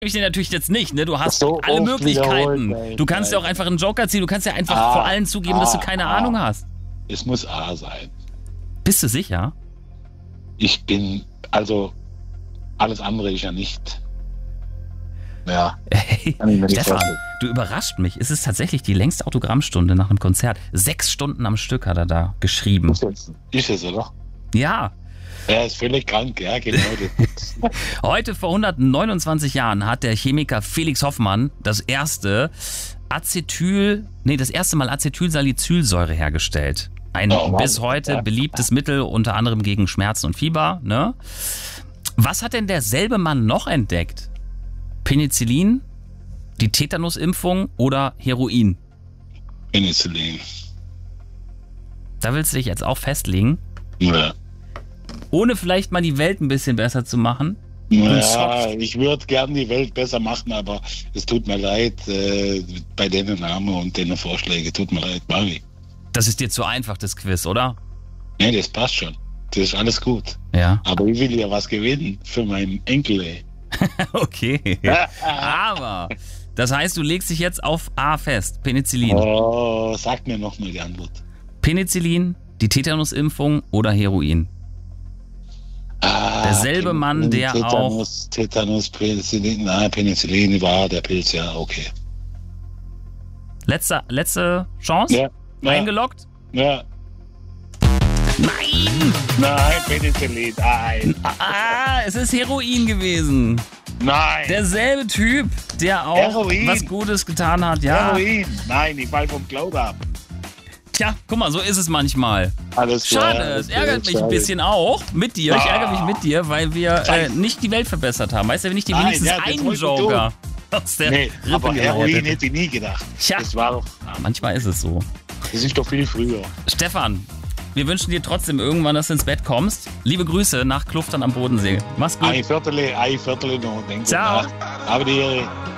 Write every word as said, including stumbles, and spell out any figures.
ich dir natürlich jetzt nicht, ne? Du hast So alle oft Möglichkeiten. wiederholt, Du kannst ja auch nein. einfach einen Joker ziehen. Du kannst ja einfach Ah, vor allen zugeben, dass du ah, keine ah. Ahnung hast. Es muss A sein. Bist du sicher? Ich bin, also, alles andere ist ja nicht. Ja. Hey, Kann ich mir nicht Stefan, vorstellen. du überrascht mich. Es ist tatsächlich die längste Autogrammstunde nach einem Konzert. Sechs Stunden am Stück hat er da geschrieben. Ist es, ist es, oder? Ja. Er ist völlig krank, ja, genau. Das. Heute vor hundertneunundzwanzig Jahren hat der Chemiker Felix Hoffmann das erste Acetyl, nee, das erste Mal Acetylsalicylsäure hergestellt. Ein Oh, bis Mann. heute Ja. beliebtes Mittel, unter anderem gegen Schmerzen und Fieber. Ne? Was hat denn derselbe Mann noch entdeckt? Penicillin, die Tetanusimpfung oder Heroin? Penicillin. Da willst du dich jetzt auch festlegen, Ja. ohne vielleicht mal die Welt ein bisschen besser zu machen? Ja, ich würde gern die Welt besser machen, aber es tut mir leid, äh, bei den Namen und den Vorschlägen, tut mir leid, Mari. Das ist dir zu einfach, das Quiz, oder? Nee, das passt schon. Das ist alles gut. Ja. Aber ich will ja was gewinnen für meinen Enkel. Ey. Okay. Aber, das heißt, du legst dich jetzt auf A fest, Penicillin. Oh, sag mir nochmal die Antwort. Penicillin, die Tetanusimpfung oder Heroin? Ah, Derselbe Mann, der Tetanus, Tetanus, Penicillin, nein, Penicillin war der Pilz, ja, okay. Letzte, letzte Chance? Ja, ja, Eingeloggt? ja. Nein! Nein, Penicillin, nein, Ah, es ist Heroin gewesen. nein. Derselbe Typ, der auch Heroin. was Gutes getan hat, ja. Heroin, nein, ich fall vom Glauben ab. Tja, guck mal, so ist es manchmal. Alles klar, Schade, alles es ärgert gut, mich ein schade. bisschen auch mit dir. Ich Ah. ärgere mich mit dir, weil wir äh, Scheiße. nicht die Welt verbessert haben. Weißt du, wenn ich dir Nein, wenigstens ja, das einen wollte ich Joker aus der Nee, Rippe aber geleiert Heroin hätte. hätte ich nie gedacht. Tja. Das war doch, Ah, manchmal ist es so. das ist doch viel früher. Stefan, wir wünschen dir trotzdem irgendwann, dass du ins Bett kommst. Liebe Grüße nach Kluftern am Bodensee. Mach's gut. Ein Viertel, ein Viertel noch, denke ich. Ciao. nach. Aber die